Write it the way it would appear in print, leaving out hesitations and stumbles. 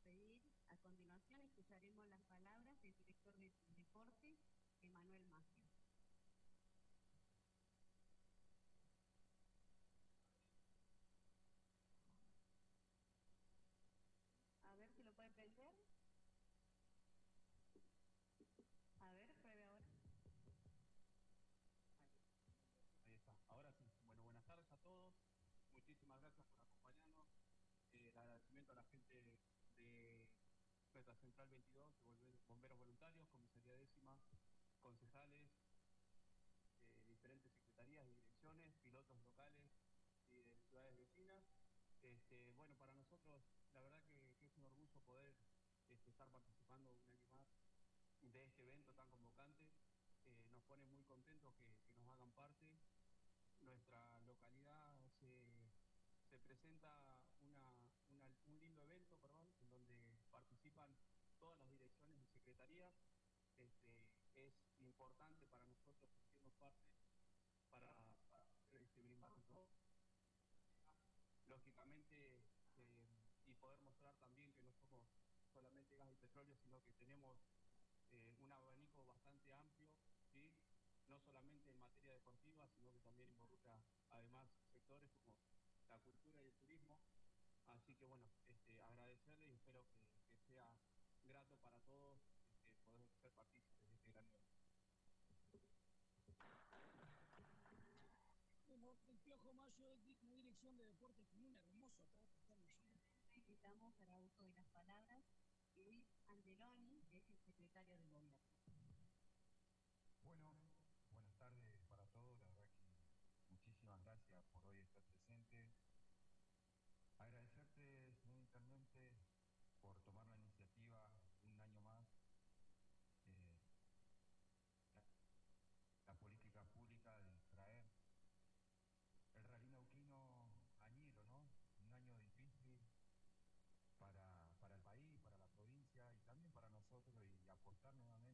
pedir, a continuación escucharemos las palabras del director de deporte, Emanuel Maggio. A ver si lo puede prender. A ver, pruebe ahora. Ahí está, ahora sí. Bueno, buenas tardes a todos. Muchísimas gracias por acompañarnos. El agradecimiento a la gente de nuestra Central 22, de bomberos voluntarios, comisaría décima, concejales, diferentes secretarías y direcciones, pilotos locales y de ciudades vecinas. Bueno, para nosotros la verdad que es un orgullo poder estar participando un año más de este evento tan convocante. Nos pone muy contentos que nos hagan parte. Nuestra localidad se presenta un lindo evento, en donde participan todas las direcciones y secretarías. Es importante para nosotros sentirnos parte para brindar todo. Lógicamente, y poder mostrar también que no somos solamente gas y petróleo, sino que tenemos un abanico bastante amplio, ¿sí? No solamente en materia deportiva, sino que también involucra además sectores como la cultura y el turismo. Así que bueno, agradecerle y espero que sea grato para todos poder ser partícipes de este gran evento. Bueno, el Piojo Maggio, la Dirección de Deportes, con un hermoso trato. Invitamos para uso de las palabras Luis Angeloni, que es el secretario de Gobierno.